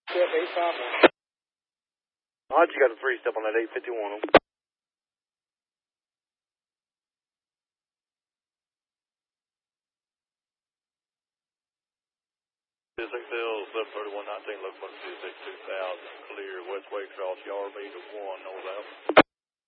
Yep, 851. How'd you got a 3-step on that 851? 6L, 73119, locomotive 26 2000, clear, West Waycross, yard meter 1, north out.